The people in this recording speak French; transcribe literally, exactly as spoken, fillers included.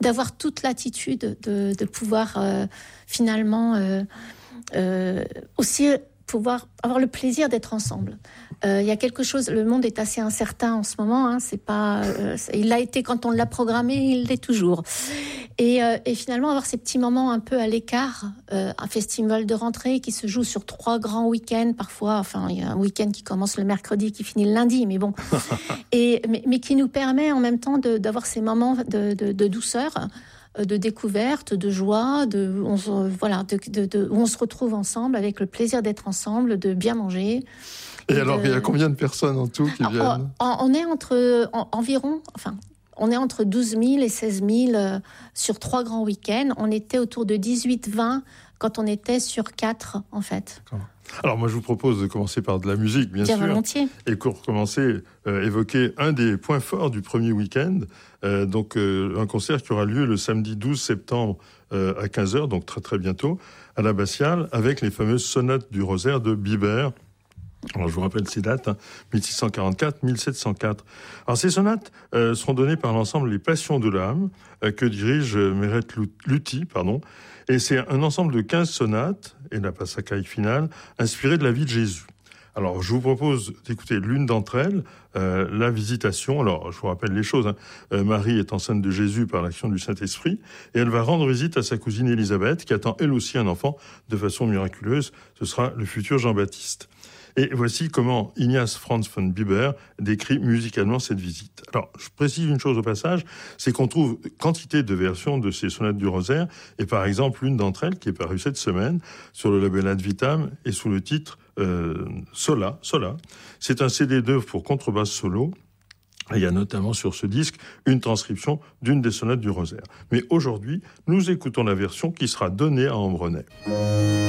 d'avoir toute l'attitude de, de pouvoir euh, finalement euh, euh, aussi pouvoir avoir le plaisir d'être ensemble. Il euh, y a quelque chose, le monde est assez incertain en ce moment, hein, c'est pas, euh, il l'a été quand on l'a programmé, il l'est toujours. Et, euh, et finalement avoir ces petits moments un peu à l'écart, euh, un festival de rentrée qui se joue sur trois grands week-ends parfois, enfin il y a un week-end qui commence le mercredi, qui finit le lundi, mais bon, et, mais, mais qui nous permet en même temps de, d'avoir ces moments de, de, de douceur, de découverte, de joie, de, on se, voilà, de, de, de, où on se retrouve ensemble avec le plaisir d'être ensemble, de bien manger. Et, et alors, de... il y a combien de personnes en tout qui viennent ? on, on est entre en, environ, enfin, on est entre douze mille et seize mille euh, sur trois grands week-ends. On était autour de dix-huit vingt quand on était sur quatre, en fait. D'accord. Alors moi je vous propose de commencer par de la musique, bien, bien sûr, volontiers. Et pour commencer, euh, évoquer un des points forts du premier week-end, euh, donc euh, un concert qui aura lieu le samedi douze septembre euh, à quinze heures, donc très très bientôt, à l'Abbatiale, avec les fameuses sonates du rosaire de Biber. Alors je vous rappelle ces dates, hein, mille six cent quarante-quatre mille sept cent quatre. Alors ces sonates euh, seront données par l'ensemble Les Passions de l'âme, euh, que dirige euh, Meret Luthi, pardon. Et c'est un ensemble de quinze sonates, et la passacaille finale, inspirée de la vie de Jésus. Alors, je vous propose d'écouter l'une d'entre elles, euh, la Visitation. Alors, je vous rappelle les choses. Hein. Euh, Marie est enceinte de Jésus par l'action du Saint-Esprit, et elle va rendre visite à sa cousine Élisabeth, qui attend elle aussi un enfant de façon miraculeuse. Ce sera le futur Jean-Baptiste. Et voici comment Ignaz Franz von Biber décrit musicalement cette visite. Alors, je précise une chose au passage, c'est qu'on trouve quantité de versions de ces sonates du rosaire, et par exemple, l'une d'entre elles, qui est parue cette semaine, sur le label Ad Vitam, et sous le titre euh, Sola, Sola. C'est un C D d'œuvres pour contrebasse solo. Il y a notamment sur ce disque une transcription d'une des sonates du rosaire. Mais aujourd'hui, nous écoutons la version qui sera donnée à Ambrenet.